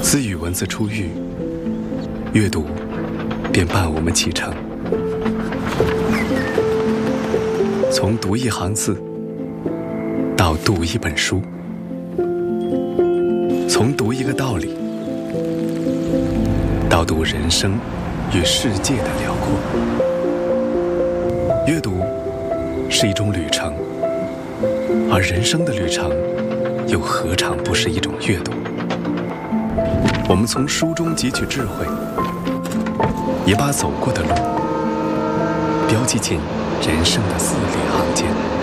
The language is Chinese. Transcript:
自语文字出狱，阅读便伴我们启程。从读一行字到读一本书，从读一个道理到读人生与世界的辽阔。阅读是一种旅程，而人生的旅程又何尝不是一种阅读？我们从书中汲取智慧，也把走过的路标记进人生的字里行间。